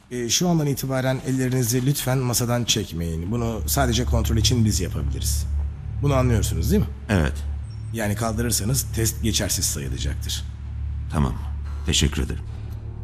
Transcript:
Şu andan itibaren ellerinizi lütfen masadan çekmeyin. Bunu sadece kontrol için biz yapabiliriz. Bunu anlıyorsunuz değil mi? Evet, Yani kaldırırsanız test geçersiz sayılacaktır. tamam. Teşekkür ederim.